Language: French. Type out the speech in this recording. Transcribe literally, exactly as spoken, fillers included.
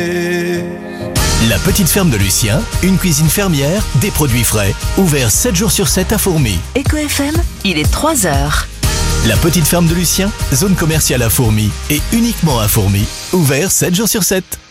La petite ferme de Lucien, une cuisine fermière, des produits frais, ouvert sept jours sur sept à Fourmies. Eco F M, il est trois heures. La petite ferme de Lucien, zone commerciale à Fourmies et uniquement à Fourmies, ouvert sept jours sur sept.